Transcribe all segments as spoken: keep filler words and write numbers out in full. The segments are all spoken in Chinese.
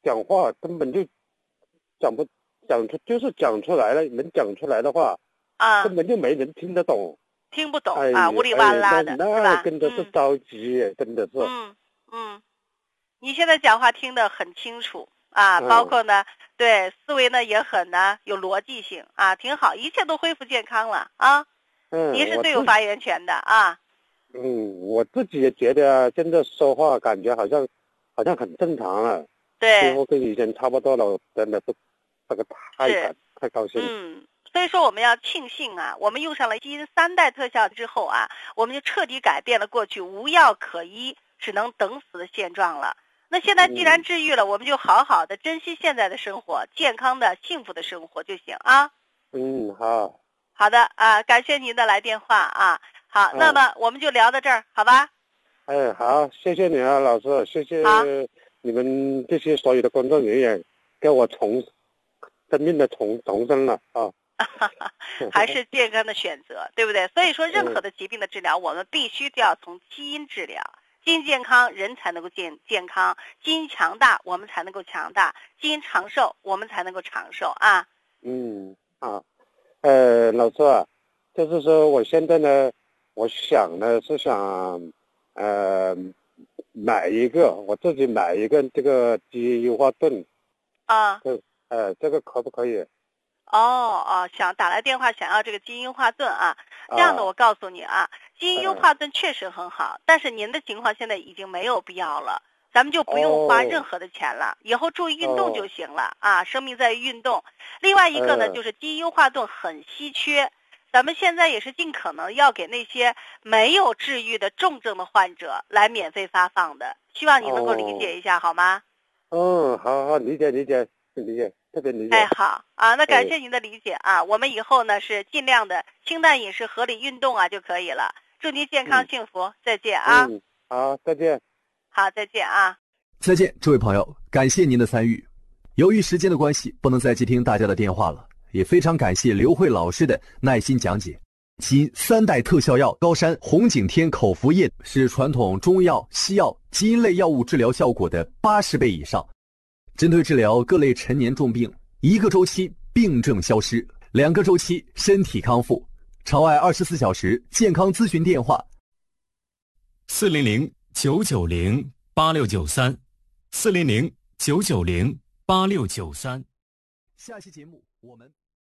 讲话根本就讲不讲出，就是讲出来了，能讲出来的话啊，根本就没人听得懂， 听不懂、哎、啊，呜里哇啦的， 哎、那, 那真的是着急、嗯，真的是。 嗯嗯，你现在讲话听得很清楚啊，包括呢，嗯、对思维呢也很呢有逻辑性啊，挺好，一切都恢复健康了啊。 嗯， 你是最有发言权的啊。 嗯，我自己也觉得现在说话感觉好像好像很正常了， 对， 几乎跟以前差不多了，真的是这个太感太高兴了。 嗯，所以说我们要庆幸啊，我们用上了基因三代特效之后啊，我们就彻底改变了过去无药可医只能等死的现状了。那现在既然治愈了、嗯、我们就好好的珍惜现在的生活，健康的幸福的生活就行啊。 嗯，好好的啊，感谢您的来电话啊。好，那么我们就聊到这儿，好吧？ 哎，好，谢谢你啊，老师，谢谢你们这些所有的工作人员，给我重生命的重重生了啊！ 还是健康的选择，对不对？所以说，任何的疾病的治疗，我们必须都要从基因治疗。基因健康，人才能够健健康；基因强大，我们才能够强大；基因长寿，我们才能够长寿啊！ 嗯，好，呃，老师啊，就是说我现在呢。我想呢是想，呃，买一个我自己买一个这个基因优化盾， 啊， 呃，这个可不可以？ 哦哦，想打来电话想要这个基因优化盾啊，这样的我告诉你啊，基因优化盾确实很好，但是您的情况现在已经没有必要了，咱们就不用花任何的钱了，以后注意运动就行了啊，生命在于运动。另外一个呢，就是基因优化盾很稀缺。咱们现在也是尽可能要给那些没有治愈的重症的患者来免费发放的，希望你能够理解一下，哦、好吗？ 嗯，好好理解理解理解，特别理解。 哎，好啊，那感谢您的理解啊，我们以后呢是尽量的清淡饮食、合理运动啊就可以了。祝您健康幸福，嗯、再见啊！ 嗯，好，再见。 好，再见啊！ 再见，这位朋友，感谢您的参与。由于时间的关系，不能再接听大家的电话了。也非常感谢刘慧老师的耐心讲解。基因三代特效药高山红景天口服液是传统中药、西药、基因类药物治疗效果的八十倍以上，针对治疗各类陈年重病，一个周期病症消失，两个周期身体康复。超爱二十四小时健康咨询电话： 四零零九九零八六九三，四零零九九零八六九三。 下期节目我们。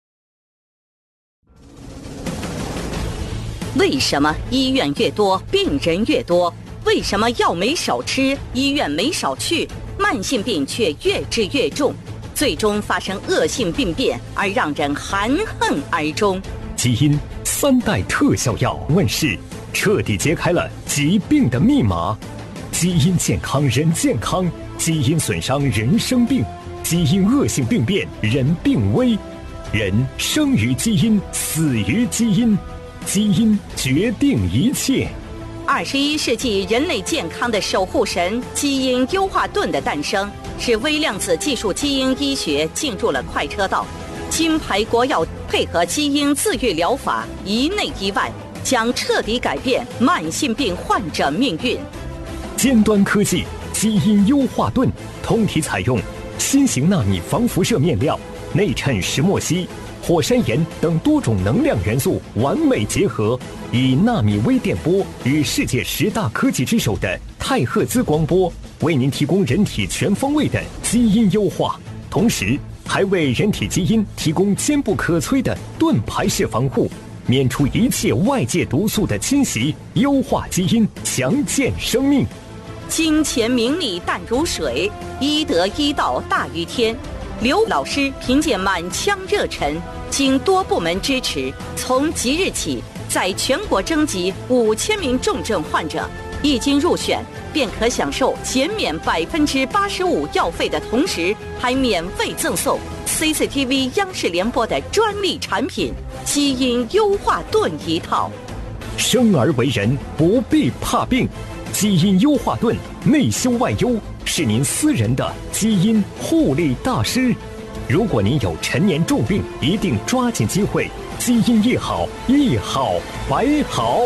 为什么医院越多病人越多？为什么药没少吃，医院没少去，慢性病却越治越重，最终发生恶性病变而让人含恨而终？ 基因三代特效药问世，彻底揭开了疾病的密码。基因健康人健康，基因损伤人生病，基因恶性病变人病危。人生于基因，死于基因，基因决定一切。 二十一世纪人类健康的守护神——基因优化盾的诞生，使微量子技术基因医学进入了快车道。金牌国药配合基因自愈疗法，一内一外，将彻底改变慢性病患者命运。 尖端科技基因优化盾，通体采用新型纳米防辐射面料，内衬石墨烯、火山岩等多种能量元素完美结合，以纳米微电波与世界十大科技之首的太赫兹光波，为您提供人体全方位的基因优化，同时还为人体基因提供坚不可摧的盾牌式防护，免除一切外界毒素的侵袭，优化基因，强健生命。 金钱名利淡如水，医德医道大于天。刘老师凭借满腔热忱，经多部门支持，从即日起在全国征集五千名重症患者，一经入选便可享受减免百分之八十五药费的同时，还免费赠送 C C T V 央视联播的专利产品基因优化盾一套。 生而为人，不必怕病。基因优化盾内修外优，是您私人的基因护理大师。如果您有陈年重病，一定抓紧机会，基因一好，一好百好。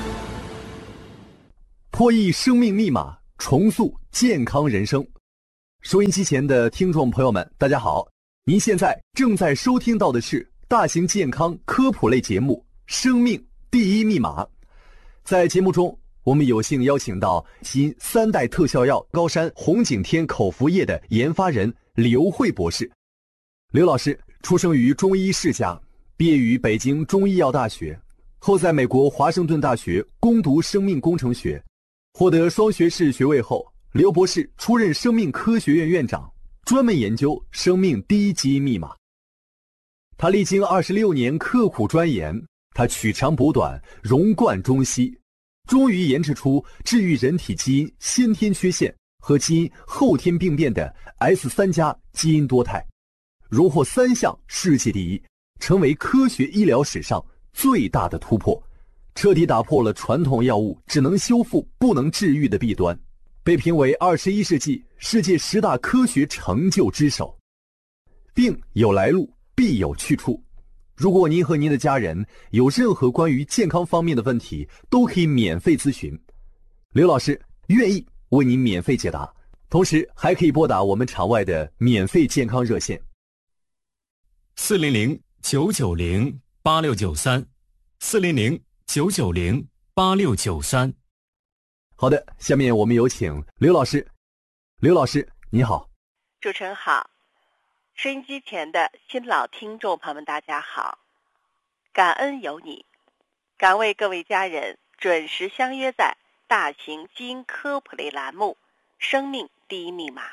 破译生命密码，重塑健康人生。 收音机前的听众朋友们，大家好！您现在正在收听到的是大型健康科普类节目《生命第一密码》。在节目中，我们有幸邀请到基因三代特效药高山红景天口服液的研发人刘慧博士。刘老师出生于中医世家，毕业于北京中医药大学，后在美国华盛顿大学攻读生命工程学，获得双学士学位后，刘博士出任生命科学院院长，专门研究生命第一基因密码。他历经二十六年刻苦钻研，他取长补短，融贯中西，终于研制出治愈人体基因先天缺陷和基因后天病变的 S 三 加基因多肽，荣获三项世界第一，成为科学医疗史上最大的突破，彻底打破了传统药物只能修复不能治愈的弊端，被评为二十一世纪世界十大科学成就之首。病有来路，必有去处。如果您和您的家人有任何关于健康方面的问题，都可以免费咨询，刘老师愿意为您免费解答，同时还可以拨打我们场外的免费健康热线四零零九九零八六九三，四零零九九零八六九三。 好的，下面我们有请刘老师。刘老师，你好。 主持人好，收音机前的新老听众朋友们，大家好。感恩有你，感为各位家人准时相约在大型基因科普类栏目《生命第一密码》。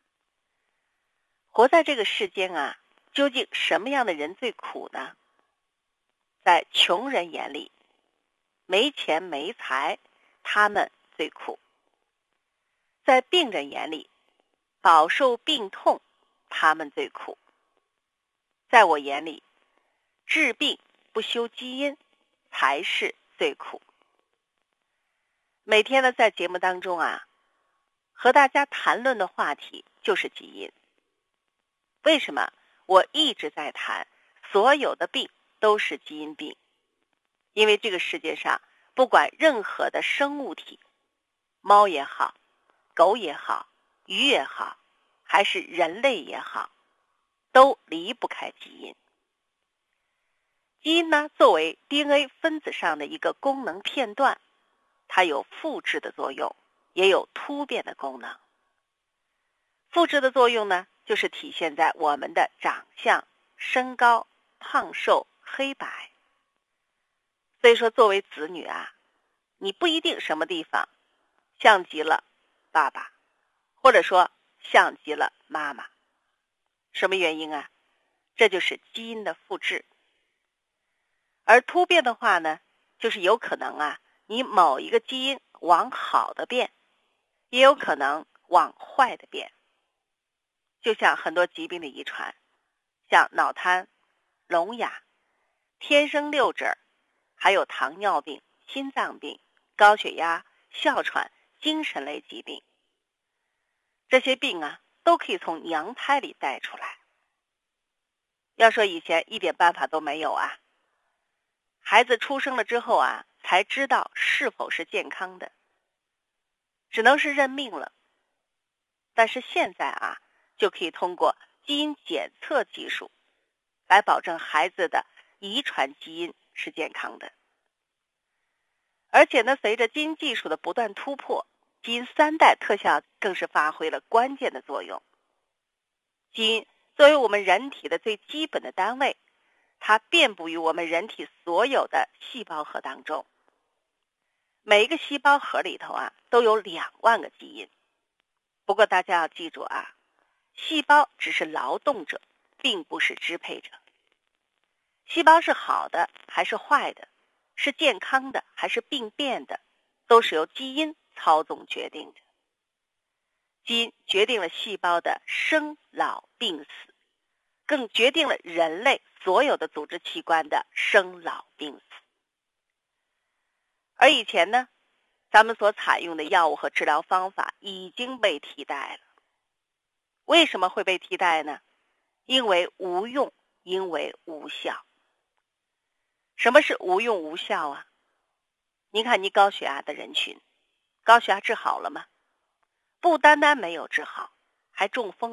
活在这个世间啊，究竟什么样的人最苦呢？在穷人眼里，没钱没财，他们最苦；在病人眼里，饱受病痛，他们最苦；在我眼里，治病不修基因才是最苦。每天呢，在节目当中啊，和大家谈论的话题就是基因。为什么我一直在谈所有的病都是基因病？因为这个世界上不管任何的生物体，猫也好，狗也好，鱼也好，还是人类也好，都离不开基因。基因呢，作为 D N A 分子上的一个功能片段，它有复制的作用，也有突变的功能。复制的作用呢，就是体现在我们的长相、身高、胖瘦、黑白。所以说，作为子女啊，你不一定什么地方像极了爸爸，或者说像极了妈妈。什么原因啊？这就是基因的复制。而突变的话呢，就是有可能啊，你某一个基因往好的变，也有可能往坏的变。就像很多疾病的遗传，像脑瘫、聋哑、天生六指，还有糖尿病、心脏病、高血压、哮喘、精神类疾病，这些病啊，都可以从娘胎里带出来。要说以前一点办法都没有啊，孩子出生了之后啊，才知道是否是健康的，只能是认命了。但是现在啊，就可以通过基因检测技术来保证孩子的遗传基因是健康的。而且呢，随着基因技术的不断突破，基因三代特效更是发挥了关键的作用。基因作为我们人体的最基本的单位，它遍布于我们人体所有的细胞核当中。每一个细胞核里头啊，都有两万个基因。不过大家要记住啊，细胞只是劳动者，并不是支配者。细胞是好的还是坏的，是健康的还是病变的，都是由基因操纵决定的。基因决定了细胞的生老病死，更决定了人类所有的组织器官的生老病死。而以前呢，咱们所采用的药物和治疗方法已经被替代了。为什么会被替代呢？因为无用，因为无效。什么是无用无效啊？您看，你高血压的人群，高血压治好了吗？不单单没有治好， 还中风。